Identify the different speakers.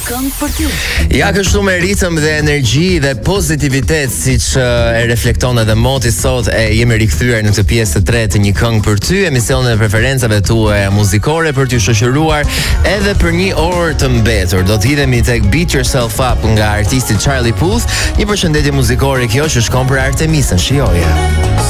Speaker 1: këngë për ty.
Speaker 2: Ja, kështu me ritëm dhe energji dhe pozitivitet, siç e reflekton edhe Moti sot, jemi rikthyer në këtë pjesë të tretë të Një këngë për ty, emisionin e preferencave tuaja muzikore për t'ju shoqëruar edhe për një orë të mbetur. Do të hidhemi tek Beat Yourself Up nga artisti Charlie Puth, një përshëndetje muzikore kjo që shkon për Artemisën. Shijoje.